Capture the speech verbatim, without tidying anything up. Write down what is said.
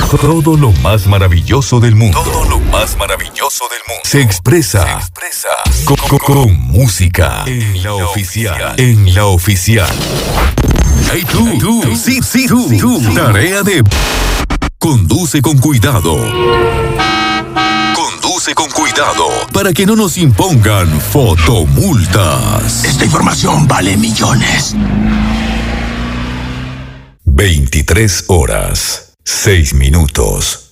Todo lo más maravilloso del mundo. Todo lo más maravilloso del mundo. Se expresa. Se expresa. Con, con, con música. En la oficial. En la oficial. Hey tú, hey, tú. Sí, sí, tú. Sí, tú. Sí. Tarea de... Conduce con cuidado. Conduce con cuidado. Para que no nos impongan fotomultas. Esta información vale millones. veintitrés horas, seis minutos.